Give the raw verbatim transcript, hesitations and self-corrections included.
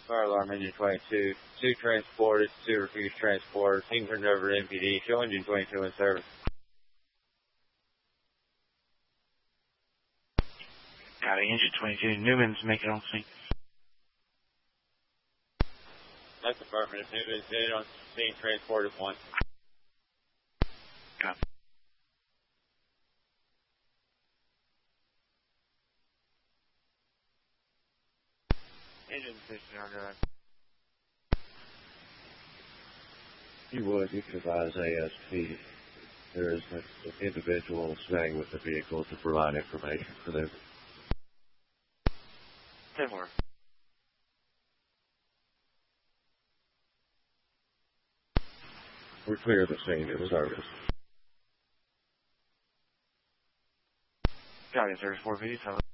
Fire alarm engine twenty-two. Two transported, two refused transport. Team turned over to M P D. Show engine twenty-two in service. Copy, engine twenty-two. Newman's making on scene. That's affirmative. Newman's in on scene, transported one. Copy. Engine position on drive. You would, you could advise A S P. There is an individual staying with the vehicle to provide information for them. ten more. We're clear of the scene in service. Copy, service four V.